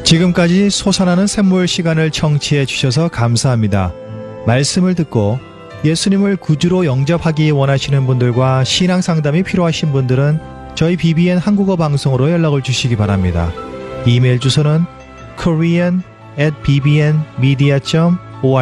지금까지 솟아나는 샘물 시간을 청취해 주셔서 감사합니다. 말씀을 듣고 예수님을 구주로 영접하기 원하시는 분들과 신앙 상담이 필요하신 분들은 저희 BBN 한국어 방송으로 연락을 주시기 바랍니다. 이메일 주소는 korean@bbnmedia.org